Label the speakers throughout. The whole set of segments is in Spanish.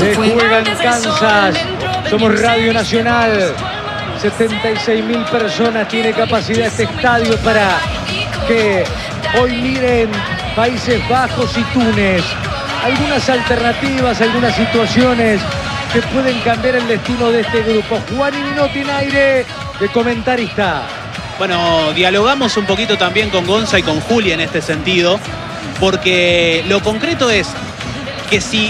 Speaker 1: Se juega en Kansas. Somos Radio Nacional. 76.000 personas tiene capacidad este estadio para que hoy miren Países Bajos y Túnez. Algunas alternativas, algunas situaciones que pueden cambiar el destino de este grupo. Juan Minotti en aire de comentarista.
Speaker 2: Bueno, dialogamos un poquito también con Gonza y con Juli en este sentido, porque lo concreto es que si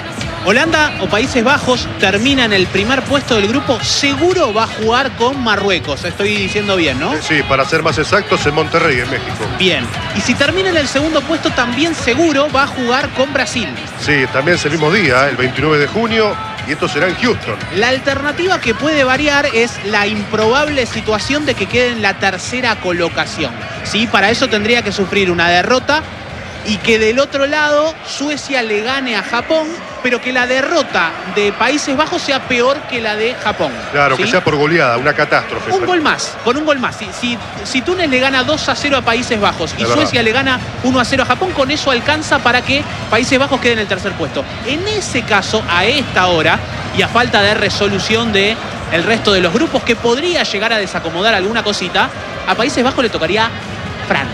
Speaker 2: Holanda o Países Bajos termina en el primer puesto del grupo, seguro va a jugar con Marruecos. Estoy diciendo bien, ¿no?
Speaker 3: Sí, para ser más exactos, en Monterrey, en México.
Speaker 2: Bien. Y si termina en el segundo puesto, también seguro va a jugar con Brasil.
Speaker 3: Sí, también es el mismo día, el 29 de junio, y esto será en Houston.
Speaker 2: La alternativa que puede variar es la improbable situación de que quede en la tercera colocación. ¿Sí? Para eso tendría que sufrir una derrota y que del otro lado Suecia le gane a Japón, pero que la derrota de Países Bajos sea peor que la de Japón.
Speaker 3: Claro,
Speaker 2: ¿sí?
Speaker 3: Que sea por goleada, una catástrofe.
Speaker 2: Un gol más, con un gol más. Si Túnez le gana 2-0 a Países Bajos y Suecia le gana 1-0 a Japón, con eso alcanza para que Países Bajos quede en el tercer puesto. En ese caso, a esta hora, y a falta de resolución de el resto de los grupos, que podría llegar a desacomodar alguna cosita, a Países Bajos le tocaría Francia.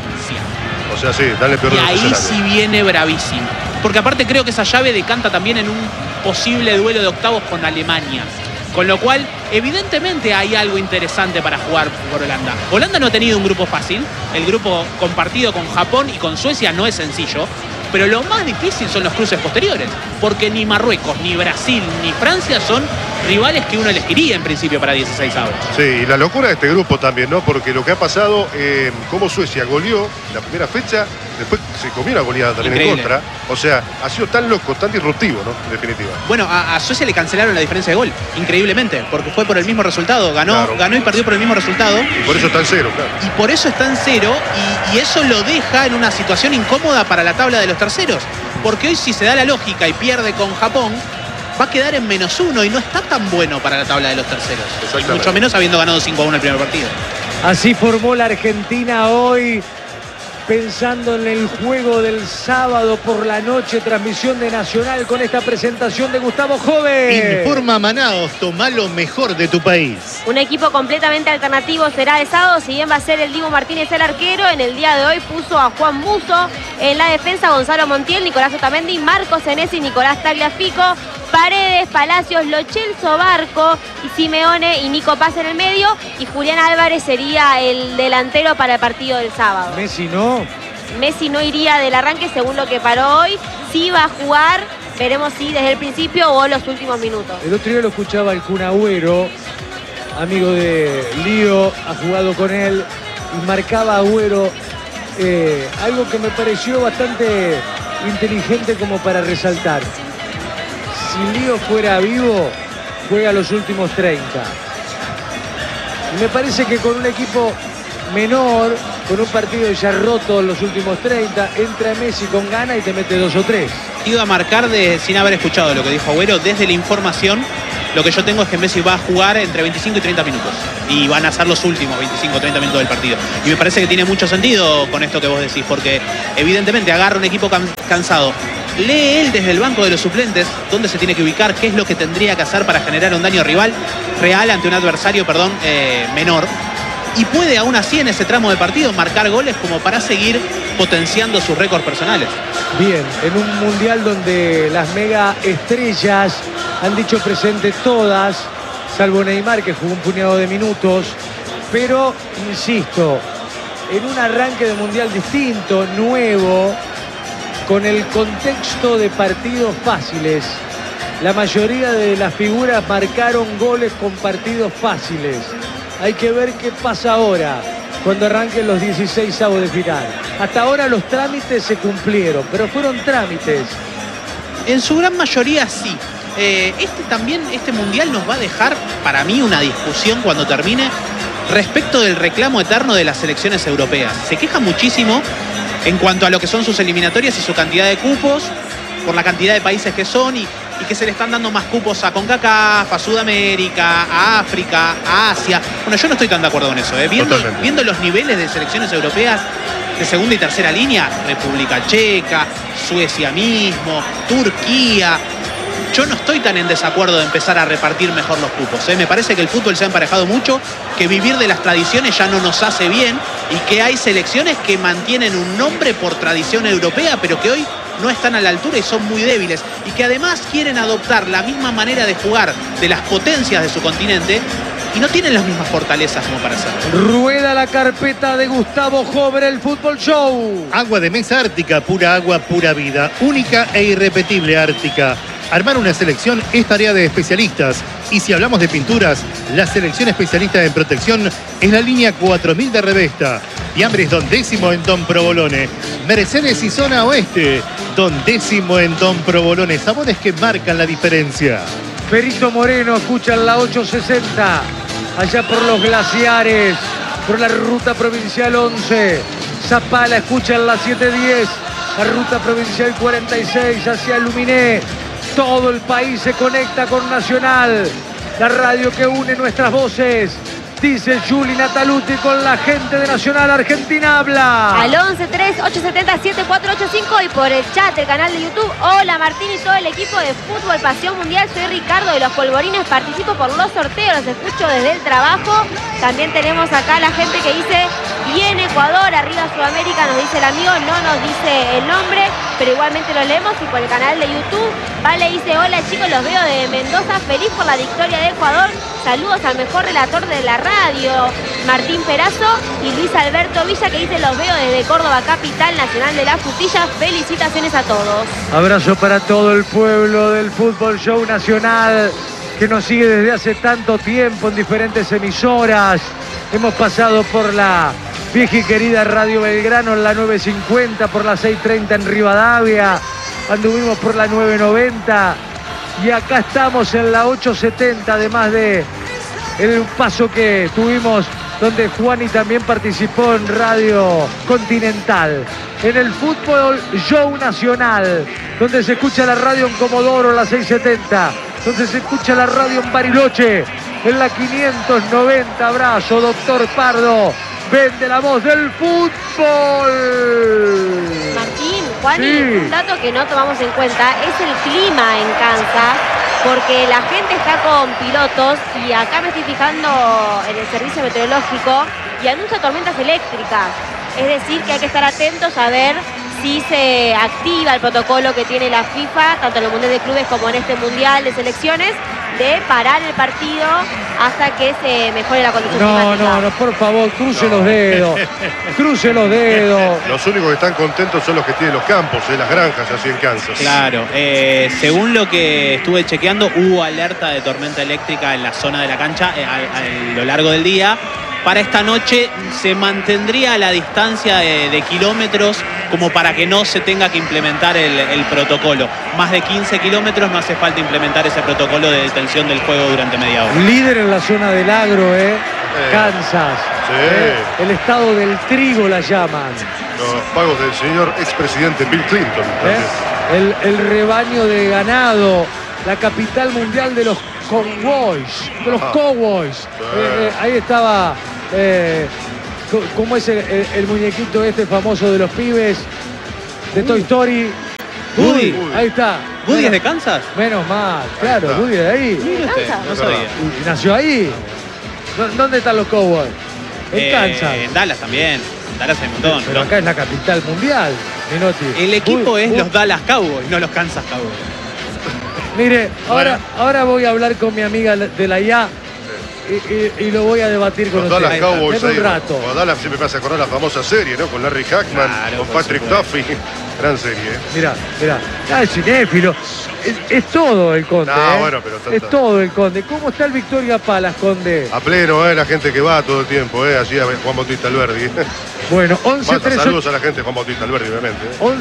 Speaker 3: O sea, sí, dale peor.
Speaker 2: Y ahí sí viene bravísimo. Porque aparte creo que esa llave decanta también en un posible duelo de octavos con Alemania. Con lo cual, evidentemente hay algo interesante para jugar por Holanda. Holanda no ha tenido un grupo fácil. El grupo compartido con Japón y con Suecia no es sencillo. Pero lo más difícil son los cruces posteriores. Porque ni Marruecos, ni Brasil, ni Francia son rivales que uno elegiría en principio para 16avos.
Speaker 3: Sí, y la locura de este grupo también, ¿no? Porque lo que ha pasado, como Suecia goleó la primera fecha, después se comió una goleada también
Speaker 2: increíble.
Speaker 3: en contra. O sea, ha sido tan loco, tan disruptivo, ¿no? En definitiva.
Speaker 2: Bueno, a Suecia le cancelaron la diferencia de gol, increíblemente, porque fue por el mismo resultado. Ganó y perdió por el mismo resultado.
Speaker 3: Y por eso está en cero, claro.
Speaker 2: Y por eso está en cero, y eso lo deja en una situación incómoda para la tabla de los terceros. Porque hoy, si se da la lógica y pierde con Japón, va a quedar en -1 y no está tan bueno para la tabla de los terceros. Y mucho menos habiendo ganado 5-1 el primer partido.
Speaker 1: Así formó la Argentina hoy, pensando en el juego del sábado por la noche, transmisión de Nacional con esta presentación de Gustavo Jove.
Speaker 4: Informa Manaos, toma lo mejor de tu país.
Speaker 5: Un equipo completamente alternativo será de sábado, si bien va a ser el Dibu Martínez el arquero. En el día de hoy puso a Juan Musso, en la defensa Gonzalo Montiel, Nicolás Otamendi, Marcos Senesi, Nicolás Tagliafico, Paredes, Palacios, Lo Celso Barco y Simeone y Nico Paz en el medio, y Julián Álvarez sería el delantero para el partido del sábado.
Speaker 1: Messi no.
Speaker 5: Messi no iría del arranque según lo que paró hoy. Sí va a jugar, veremos si desde el principio o los últimos minutos.
Speaker 1: El otro día lo escuchaba el Kun Agüero, amigo de Lío, ha jugado con él y marcaba Agüero algo que me pareció bastante inteligente como para resaltar. Si Lío fuera vivo, juega los últimos 30. Y me parece que con un equipo menor, con un partido ya roto en los últimos 30, entra Messi con ganas y te mete 2 o 3.
Speaker 2: Iba a marcar sin haber escuchado lo que dijo Agüero. Desde la información, lo que yo tengo es que Messi va a jugar entre 25 y 30 minutos. Y van a ser los últimos 25 o 30 minutos del partido. Y me parece que tiene mucho sentido con esto que vos decís, porque evidentemente agarra un equipo cansado. Lee él desde el banco de los suplentes dónde se tiene que ubicar, qué es lo que tendría que hacer para generar un daño real ante un adversario menor. Y puede aún así en ese tramo de partido marcar goles como para seguir potenciando sus récords personales.
Speaker 1: Bien, en un mundial donde las mega estrellas han dicho presente todas, salvo Neymar que jugó un puñado de minutos, pero insisto, en un arranque de mundial distinto, nuevo, con el contexto de partidos fáciles. La mayoría de las figuras marcaron goles con partidos fáciles. Hay que ver qué pasa ahora, cuando arranquen los 16avos de final. Hasta ahora los trámites se cumplieron, pero fueron trámites.
Speaker 2: En su gran mayoría sí. Este mundial nos va a dejar, para mí, una discusión cuando termine respecto del reclamo eterno de las selecciones europeas. Se queja muchísimo en cuanto a lo que son sus eliminatorias y su cantidad de cupos, por la cantidad de países que son y que se le están dando más cupos a CONCACAF, a Sudamérica, a África, a Asia. Bueno, yo no estoy tan de acuerdo con eso. Viendo los niveles de selecciones europeas de segunda y tercera línea, República Checa, Suecia mismo, Turquía, yo no estoy tan en desacuerdo de empezar a repartir mejor los cupos. Me parece que el fútbol se ha emparejado mucho, que vivir de las tradiciones ya no nos hace bien y que hay selecciones que mantienen un nombre por tradición europea, pero que hoy no están a la altura y son muy débiles. Y que además quieren adoptar la misma manera de jugar de las potencias de su continente y no tienen las mismas fortalezas como para hacerlo.
Speaker 1: Rueda la carpeta de Gustavo Jover, el Fútbol Show.
Speaker 4: Agua de mesa Ártica, pura agua, pura vida. Única e irrepetible Ártica. Armar una selección es tarea de especialistas. Y si hablamos de pinturas, la selección especialista en protección es la línea 4000 de Revesta. Fiambres Don Décimo en Don Provolone. Mercedes y Zona Oeste. Don Décimo en Don Provolone. Sabores que marcan la diferencia.
Speaker 1: Perito Moreno, escuchan la 860, allá por los glaciares, por la ruta provincial 11. Zapala, escuchan la 710, la ruta provincial 46, hacia Luminé. Todo el país se conecta con Nacional, la radio que une nuestras voces. Dice Juli Nataluti con la gente de Nacional. Argentina habla.
Speaker 5: Al 11-3-870-7485 y por el chat del canal de YouTube. Hola Martín y todo el equipo de Fútbol Pasión Mundial. Soy Ricardo de los Polvorines. Participo por los sorteos. Los escucho desde el trabajo. También tenemos acá la gente que dice bien Ecuador, arriba Sudamérica, nos dice el amigo. No nos dice el nombre, pero igualmente lo leemos. Y por el canal de YouTube, Vale dice hola chicos, los veo de Mendoza. Feliz por la victoria de Ecuador. Saludos al mejor relator de la radio, Martín Perazo, y Luis Alberto Villa, que dice los veo desde Córdoba, capital nacional de la frutilla. Felicitaciones a todos.
Speaker 1: Abrazo para todo el pueblo del Fútbol Show Nacional, que nos sigue desde hace tanto tiempo en diferentes emisoras. Hemos pasado por la vieja y querida Radio Belgrano en la 950, por la 630 en Rivadavia, anduvimos por la 990 y acá estamos en la 870, además de el paso que tuvimos donde Juani también participó en Radio Continental. En el Fútbol Show Nacional, donde se escucha la radio en Comodoro, la 670, donde se escucha la radio en Bariloche, en la 590. Abrazo, doctor Pardo. Vende la voz del fútbol.
Speaker 5: Martín, Juani,
Speaker 1: Sí.
Speaker 5: un dato que no tomamos en cuenta es el clima en Kansas, porque la gente está con pilotos y acá me estoy fijando en el servicio meteorológico y anuncia tormentas eléctricas. Es decir, que hay que estar atentos a ver si se activa el protocolo que tiene la FIFA, tanto en el Mundial de Clubes como en este Mundial de Selecciones, de parar el partido hasta que se mejore la condición climática.
Speaker 1: No, por favor, cruce los dedos. Cruce los dedos.
Speaker 3: Los únicos que están contentos son los que tienen los campos, las granjas así en Kansas.
Speaker 2: Claro, según lo que estuve chequeando, hubo alerta de tormenta eléctrica en la zona de la cancha a lo largo del día. Para esta noche se mantendría la distancia de kilómetros como para que no se tenga que implementar el protocolo. Más de 15 kilómetros no hace falta implementar ese protocolo de detención del juego durante media hora.
Speaker 1: Líder en la zona del agro, Kansas.
Speaker 3: Sí.
Speaker 1: El estado del trigo la llaman.
Speaker 3: Los pagos del señor expresidente Bill Clinton. también.
Speaker 1: El rebaño de ganado, la capital mundial de los Cowboys. De los Cowboys. Ahí estaba, ¿cómo es el muñequito este famoso de los pibes de Toy Story?
Speaker 2: Woody.
Speaker 1: Ahí está.
Speaker 2: ¿Woody es de Kansas?
Speaker 1: Menos mal, claro,
Speaker 3: está.
Speaker 1: Woody de ahí.
Speaker 2: Mire usted, no
Speaker 3: Es
Speaker 2: sabía.
Speaker 1: Y nació ahí. ¿Dónde están los Cowboys? En Kansas.
Speaker 2: En Dallas también. En Dallas hay un montón.
Speaker 1: Pero acá es la capital mundial, Minotti.
Speaker 2: El equipo
Speaker 1: Uy,
Speaker 2: es
Speaker 1: uy.
Speaker 2: los Dallas Cowboys, no los Kansas Cowboys.
Speaker 1: Mire, ahora voy a hablar con mi amiga de la IA y lo voy a debatir con
Speaker 3: Los
Speaker 1: usted.
Speaker 3: Dallas Cowboys
Speaker 1: En un
Speaker 3: ahí.
Speaker 1: rato.
Speaker 3: Con Dallas siempre me hace acordar la famosa serie, ¿no? Con Larry Hackman,
Speaker 2: Claro,
Speaker 3: con
Speaker 2: por
Speaker 3: Patrick
Speaker 2: supuesto.
Speaker 3: Duffy. Gran serie,
Speaker 1: Mirá. Es cinéfilo. Es todo el Conde.
Speaker 3: No, bueno, pero tanto.
Speaker 1: Es todo el Conde. ¿Cómo está el Victoria Palas, Conde?
Speaker 3: A pleno, la gente que va todo el tiempo, allí a Juan Bautista Alberdi.
Speaker 1: Bueno,
Speaker 3: Mata,
Speaker 1: 11-3-8.
Speaker 3: saludos a la gente de Juan Bautista Alberdi, obviamente.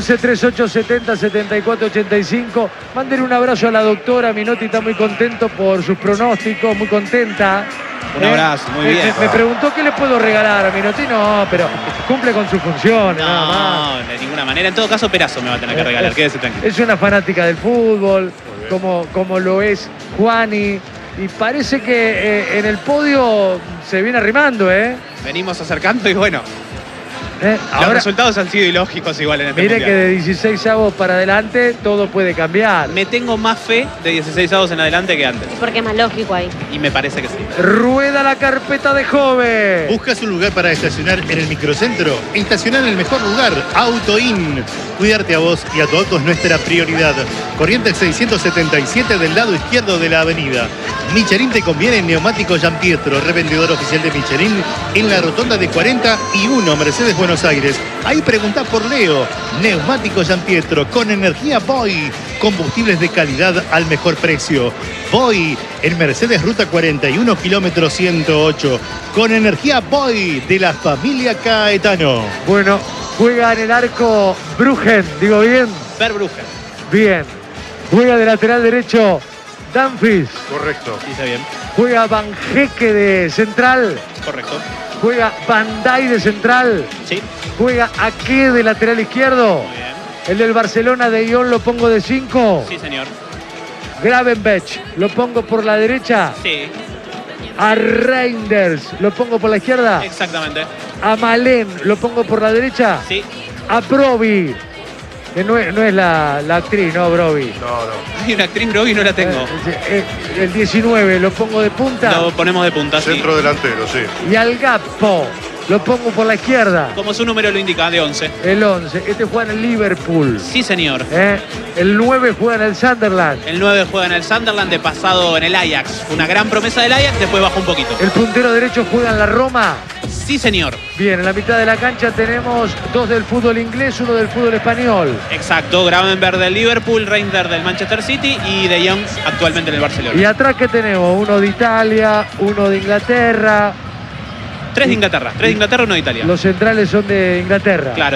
Speaker 1: 11-3870-7485. Mándenle un abrazo a la doctora. Minotti está muy contento por sus pronósticos, muy contenta.
Speaker 2: Un abrazo, muy bien.
Speaker 1: Me preguntó qué le puedo regalar a Minotti. No, pero cumple con su función, nada más.
Speaker 2: No, de ninguna manera. En todo caso, Perazo me va a tener que regalar. Quédese tranquilo.
Speaker 1: Es una fanática del fútbol, como lo es Juani. Y parece que en el podio se viene arrimando,
Speaker 2: Venimos acercando y bueno, Los
Speaker 1: Ahora,
Speaker 2: resultados han sido ilógicos igual en este
Speaker 1: mire que
Speaker 2: mundial.
Speaker 1: de 16avos para adelante todo puede cambiar.
Speaker 2: Me tengo más fe de 16avos en adelante que antes.
Speaker 5: Porque es más lógico ahí.
Speaker 2: Y me parece que sí.
Speaker 1: Rueda la carpeta de joven.
Speaker 4: ¿Buscas un lugar para estacionar en el microcentro? Estacionar en el mejor lugar, AutoIn. Cuidarte a vos y a tu auto es nuestra prioridad. Corrientes 677 del lado izquierdo de la avenida. Michelin te conviene en Neumáticos Giampietro, revendedor oficial de Michelin en la rotonda de 41 Mercedes Buenos Aires. Ahí preguntá por Leo. Neumáticos Giampietro con energía Boy. Combustibles de calidad al mejor precio. Boy en Mercedes Ruta 41 kilómetro 108. Con energía Boy de la familia Caetano.
Speaker 1: Bueno, juega en el arco Bruggen, digo bien.
Speaker 2: Verbruggen.
Speaker 1: Bien. Juega de lateral derecho Dumfries.
Speaker 3: Correcto.
Speaker 2: Dice bien.
Speaker 1: Juega Van Hecke de central.
Speaker 2: Correcto.
Speaker 1: Juega Van Dijk de central.
Speaker 2: Sí.
Speaker 1: Juega Ake de lateral izquierdo.
Speaker 2: Muy bien.
Speaker 1: El del Barcelona de Ion lo pongo de 5.
Speaker 2: Sí, señor.
Speaker 1: Gravenberch lo pongo por la derecha.
Speaker 2: Sí.
Speaker 1: A Reinders lo pongo por la izquierda.
Speaker 2: Exactamente.
Speaker 1: A Malen lo pongo por la derecha.
Speaker 2: Sí.
Speaker 1: A Broby, que no es la actriz, no, Broby.
Speaker 3: No, no.
Speaker 2: Hay una actriz Broby, no la tengo.
Speaker 1: El 19 lo pongo de punta.
Speaker 2: Lo ponemos de punta, sí.
Speaker 3: Centro delantero, sí.
Speaker 1: Y al Gappo lo pongo por la izquierda.
Speaker 2: Como su número lo indica, de 11.
Speaker 1: El 11. Este juega en el Liverpool.
Speaker 2: Sí, señor.
Speaker 1: El 9 juega en el Sunderland.
Speaker 2: El 9 juega en el Sunderland, de pasado en el Ajax. Una gran promesa del Ajax, después bajó un poquito.
Speaker 1: El puntero derecho juega en la Roma.
Speaker 2: Sí, señor.
Speaker 1: Bien, en la mitad de la cancha tenemos 2 del fútbol inglés, 1 del fútbol español.
Speaker 2: Exacto. Gravenberch del Liverpool, Reinders del Manchester City y De Jong actualmente en el Barcelona.
Speaker 1: Y atrás que tenemos 1 de Italia, 1 de Inglaterra.
Speaker 2: 3 de Inglaterra. 3 de Inglaterra, 1 de Italia.
Speaker 1: Los centrales son de Inglaterra.
Speaker 2: Claro.